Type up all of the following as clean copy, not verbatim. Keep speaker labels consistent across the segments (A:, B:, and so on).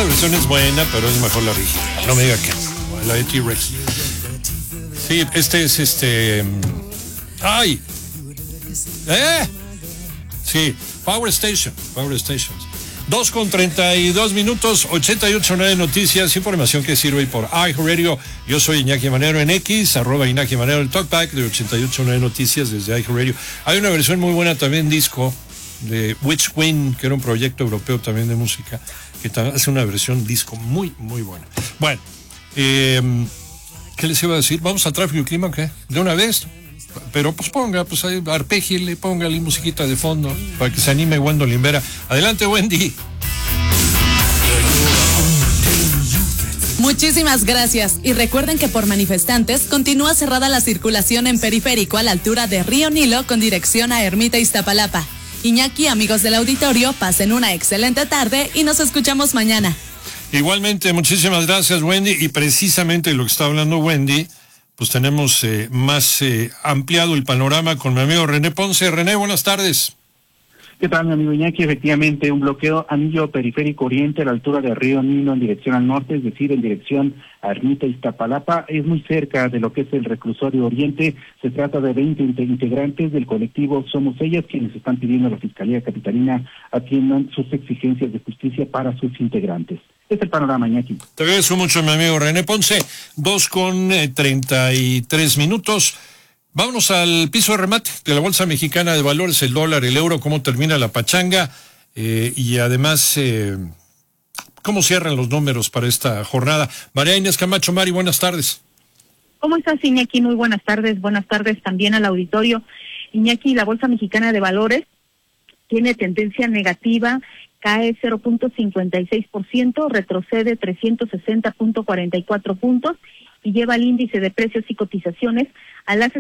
A: esta versión es buena, pero es mejor la original. No me diga que no, la de T-Rex. Sí, este es ¡ay! Sí, Power Stations. 2:32, 88.9 Noticias, información que sirve por iHeartRadio. Yo soy Iñaki Manero en X, @Iñaki Manero, el talkback de 88.9 Noticias desde iHeartRadio. Hay una versión muy buena también, disco, de Witch Queen, que era un proyecto europeo también de música, que hace una versión disco muy, muy buena. Bueno, ¿qué les iba a decir? ¿Vamos a tráfico y clima o qué? ¿De una vez? Pero pues ahí arpégiele, póngale musiquita de fondo para que se anime Gwendolyn Vera. Adelante, Wendy.
B: Muchísimas gracias. Y recuerden que por manifestantes continúa cerrada la circulación en Periférico a la altura de Río Nilo con dirección a Ermita Iztapalapa. Iñaki, amigos del auditorio, pasen una excelente tarde y nos escuchamos mañana.
A: Igualmente, muchísimas gracias, Wendy. Y precisamente lo que está hablando Wendy, pues tenemos más ampliado el panorama con mi amigo René Ponce. René, buenas tardes.
C: ¿Qué tal, mi amigo Iñaki? Efectivamente, un bloqueo anillo periférico oriente a la altura de Río Nilo en dirección al norte, es decir, en dirección a Ermita Iztapalapa. Es muy cerca de lo que es el reclusorio oriente. Se trata de 20 integrantes del colectivo Somos Ellas, quienes están pidiendo a la Fiscalía Capitalina atiendan sus exigencias de justicia para sus integrantes. Es el panorama, Iñaki.
A: Te agradezco mucho, mi amigo René Ponce. 2:33. Vámonos al piso de remate de la Bolsa Mexicana de Valores, el dólar, el euro, cómo termina la pachanga y además cómo cierran los números para esta jornada. María Inés Camacho, Mari, buenas tardes.
D: ¿Cómo estás, Iñaki? Muy buenas tardes también al auditorio. Iñaki, la Bolsa Mexicana de Valores tiene tendencia negativa, cae 0.56%, retrocede 360.44 puntos y lleva el índice de precios y cotizaciones a las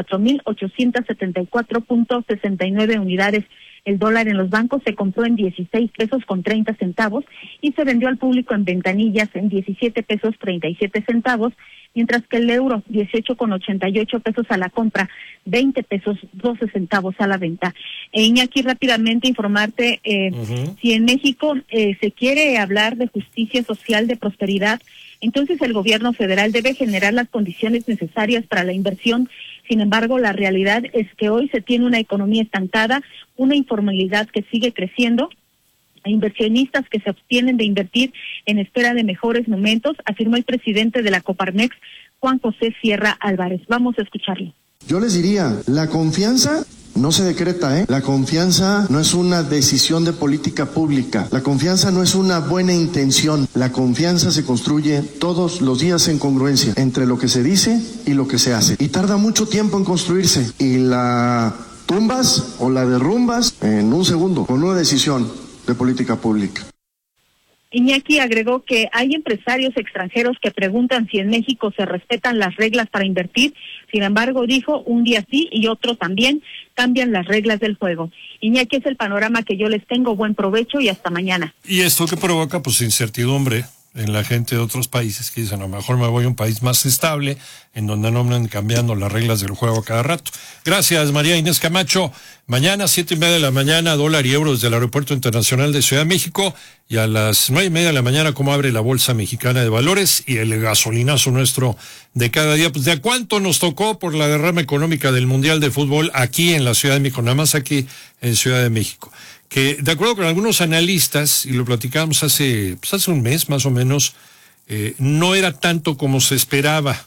D: 64.874.69 unidades. El dólar en los bancos se compró en 16 pesos con 30 centavos y se vendió al público en ventanillas en 17 pesos 37 centavos, mientras que el euro 18,88 pesos a la compra, 20 pesos 12 centavos a la venta. Iñaki, rápidamente informarte, si en México se quiere hablar de justicia social, de prosperidad, entonces el gobierno federal debe generar las condiciones necesarias para la inversión. Sin embargo, la realidad es que hoy se tiene una economía estancada, una informalidad que sigue creciendo, e inversionistas que se abstienen de invertir en espera de mejores momentos, afirmó el presidente de la Coparmex, Juan José Sierra Álvarez. Vamos a escucharlo.
E: Yo les diría, la confianza no se decreta, ¿eh? La confianza no es una decisión de política pública. La confianza no es una buena intención. La confianza se construye todos los días en congruencia entre lo que se dice y lo que se hace. Y tarda mucho tiempo en construirse. Y la tumbas o la derrumbas en un segundo con una decisión de política pública.
D: Iñaki agregó que hay empresarios extranjeros que preguntan si en México se respetan las reglas para invertir. Sin embargo, dijo, un día sí y otro también cambian las reglas del juego. Iñaki, es el panorama que yo les tengo. Buen provecho y hasta mañana.
A: ¿Y esto qué provoca? Pues incertidumbre en la gente de otros países que dicen, a lo mejor me voy a un país más estable, en donde no andan cambiando las reglas del juego cada rato. Gracias, María Inés Camacho. Mañana, 7:30 de la mañana, dólar y euro desde el Aeropuerto Internacional de Ciudad de México, y a las 9:30 de la mañana, cómo abre la Bolsa Mexicana de Valores y el gasolinazo nuestro de cada día. Pues, ¿de cuánto nos tocó por la derrama económica del Mundial de Fútbol aquí en la Ciudad de México, nada más aquí en Ciudad de México? Que de acuerdo con algunos analistas, y lo platicábamos hace un mes más o menos, no era tanto como se esperaba.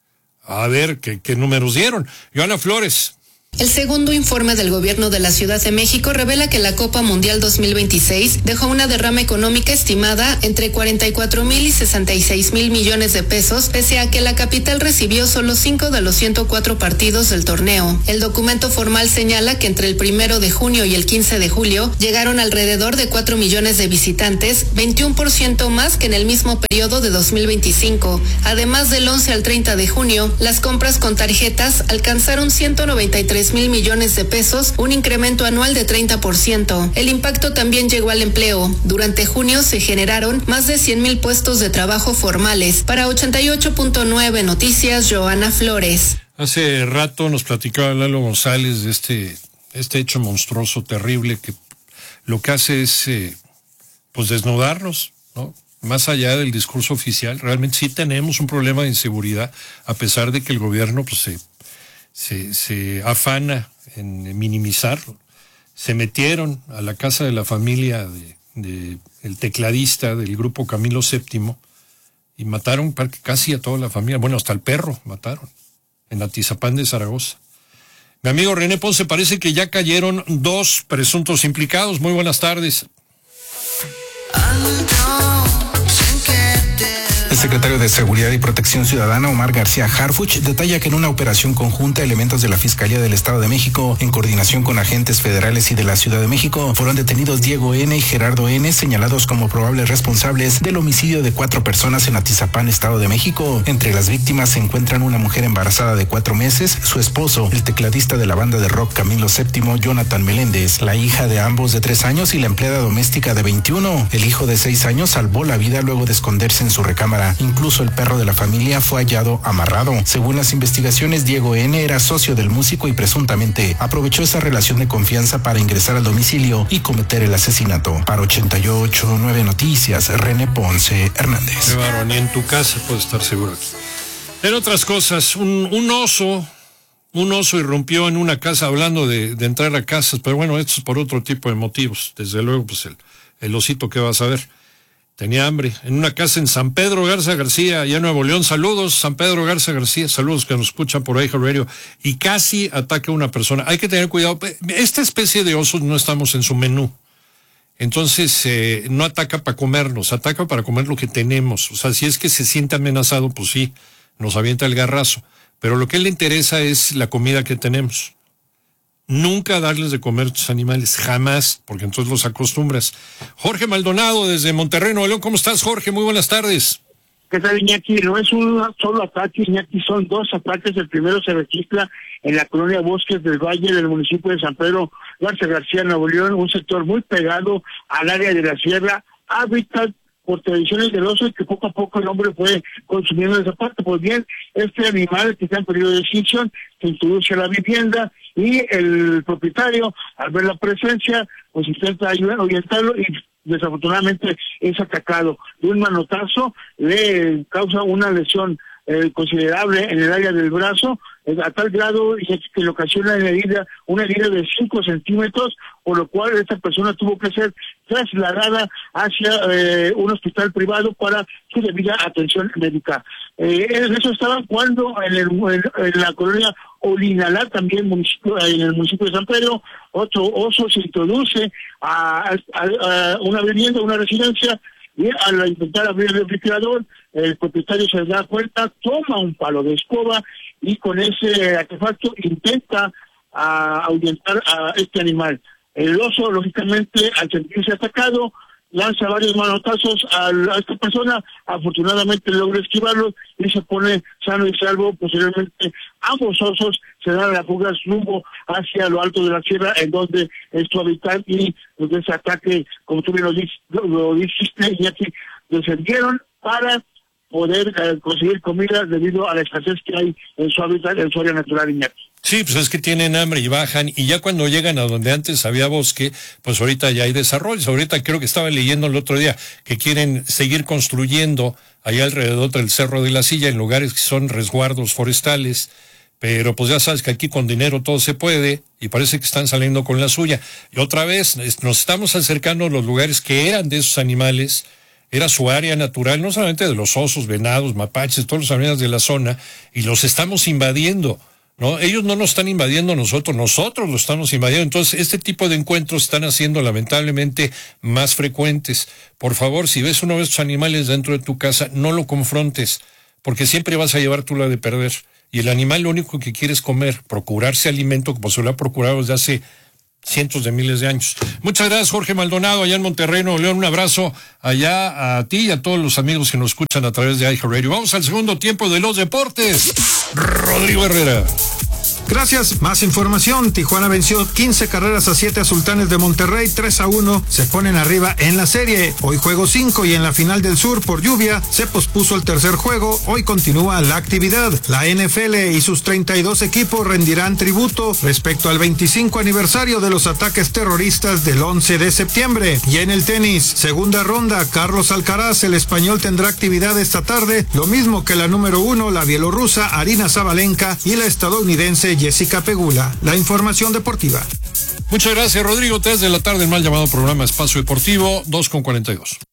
A: A ver, ¿qué números dieron? Joana Flores.
F: El segundo informe del gobierno de la Ciudad de México revela que la Copa Mundial 2026 dejó una derrama económica estimada entre 44,000 y 66,000 millones de pesos, pese a que la capital recibió solo 5 de los 104 partidos del torneo. El documento formal señala que entre el 1 de junio y el 15 de julio llegaron alrededor de 4 millones de visitantes, 21% más que en el mismo periodo de 2025. Además, del 11 al 30 de junio, las compras con tarjetas alcanzaron 193,000 millones de pesos, un incremento anual de 30%. El impacto también llegó al empleo. Durante junio se generaron más de 100,000 puestos de trabajo formales. Para 88.9 Noticias, Joana Flores.
A: Hace rato nos platicaba Lalo González de este hecho monstruoso, terrible, que lo que hace es pues desnudarnos, ¿no? más allá del discurso oficial. Realmente sí tenemos un problema de inseguridad, a pesar de que el gobierno pues se afana en minimizarlo. Se metieron a la casa de la familia de el tecladista del grupo Camilo VII y mataron casi a toda la familia, bueno, hasta el perro mataron, en Atizapán de Zaragoza. Mi amigo René Ponce, parece que ya cayeron 2 presuntos implicados. Muy buenas tardes.
G: El secretario de Seguridad y Protección Ciudadana, Omar García Harfuch, detalla que en una operación conjunta, elementos de la Fiscalía del Estado de México, en coordinación con agentes federales y de la Ciudad de México, fueron detenidos Diego N. y Gerardo N., señalados como probables responsables del homicidio de 4 personas en Atizapán, Estado de México. Entre las víctimas se encuentran una mujer embarazada de 4 meses, su esposo, el tecladista de la banda de rock Camilo VII, Jonathan Meléndez, la hija de ambos de 3 años y la empleada doméstica de 21. El hijo de 6 años salvó la vida luego de esconderse en su recámara. Incluso el perro de la familia fue hallado amarrado. Según las investigaciones, Diego N. era socio del músico y presuntamente aprovechó esa relación de confianza para ingresar al domicilio y cometer el asesinato. Para 88.9 Noticias, René Ponce Hernández.
A: Qué bárbaro, ni en tu casa puedes estar seguro aquí. En otras cosas, un oso irrumpió en una casa, hablando de entrar a casas, pero bueno, esto es por otro tipo de motivos. Desde luego, pues el osito, ¿qué vas a ver? Tenía hambre. En una casa en San Pedro Garza García, allá en Nuevo León. Saludos, San Pedro Garza García. Saludos que nos escuchan por iHeartRadio. Y casi ataca a una persona. Hay que tener cuidado. Esta especie de osos no estamos en su menú. Entonces, no ataca para comernos, ataca para comer lo que tenemos. O sea, si es que se siente amenazado, pues sí, nos avienta el garrazo. Pero lo que le interesa es la comida que tenemos. Nunca darles de comer a estos animales, jamás, porque entonces los acostumbras. Jorge Maldonado, desde Monterrey, Nuevo León. ¿Cómo estás, Jorge? Muy buenas tardes.
H: ¿Qué tal, Iñaki? No es un solo ataque, Iñaki, son 2 ataques. El primero se registra en la colonia Bosques del Valle del municipio de San Pedro Garza García, Nuevo León, un sector muy pegado al área de la sierra, hábitat por tradiciones del oso, y que poco a poco el hombre fue consumiendo esa parte. Pues bien, este animal que está en periodo de extinción se introduce a la vivienda y el propietario, al ver la presencia, pues intenta ahuyentarlo y desafortunadamente es atacado. De un manotazo le causa una lesión considerable en el área del brazo, a tal grado que le ocasiona una herida de 5 centímetros, por lo cual esta persona tuvo que ser trasladada hacia un hospital privado para su debida atención médica. En eso estaban cuando en la colonia Olinalá, también en el municipio de San Pedro, otro oso se introduce a una vivienda, una residencia, y al intentar abrir el refrigerador, el propietario se da cuenta, toma un palo de escoba y con ese artefacto intenta ahuyentar a este animal. El oso, lógicamente, al sentirse atacado, lanza varios manotazos a esta persona. Afortunadamente logra esquivarlo y se pone sano y salvo. Posteriormente, ambos osos se dan a la fuga rumbo hacia lo alto de la sierra, en donde es su hábitat, y pues, ese ataque, como tú bien lo dijiste, ya que descendieron para poder conseguir comida debido a la escasez que hay en su hábitat, en su área natural, Iñaki.
A: Sí, pues es que tienen hambre y bajan, y ya cuando llegan a donde antes había bosque, pues ahorita ya hay desarrollos. Ahorita creo que estaba leyendo el otro día que quieren seguir construyendo allá alrededor del Cerro de la Silla, en lugares que son resguardos forestales, pero pues ya sabes que aquí con dinero todo se puede, y parece que están saliendo con la suya. Y otra vez nos estamos acercando a los lugares que eran de esos animales. Era su área natural, no solamente de los osos, venados, mapaches, todos los animales de la zona, y los estamos invadiendo, ¿no? Ellos no nos están invadiendo a nosotros lo estamos invadiendo. Entonces, este tipo de encuentros están haciendo lamentablemente más frecuentes. Por favor, si ves uno de estos animales dentro de tu casa, no lo confrontes, porque siempre vas a llevar tú la de perder. Y el animal lo único que quiere es comer, procurarse alimento, como se lo ha procurado desde hace cientos de miles de años. Muchas gracias, Jorge Maldonado, allá en Monterrey, Nuevo León. Un abrazo allá a ti y a todos los amigos que nos escuchan a través de iHeartRadio. Vamos al segundo tiempo de los deportes. Rodrigo Herrera.
I: Gracias. Más información. Tijuana venció 15 carreras a 7 a Sultanes de Monterrey, 3-1. Se ponen arriba en la serie. Hoy juego 5 y en la final del sur por lluvia se pospuso el tercer juego. Hoy continúa la actividad. La NFL y sus 32 equipos rendirán tributo respecto al 25 aniversario de los ataques terroristas del 11 de septiembre. Y en el tenis, segunda ronda, Carlos Alcaraz, el español, tendrá actividad esta tarde, lo mismo que la número 1, la bielorrusa Arina Sabalenka, y la estadounidense Jessica Pegula. La información deportiva.
A: Muchas gracias, Rodrigo. 3 de la tarde, el mal llamado programa Espacio Deportivo, 2:42.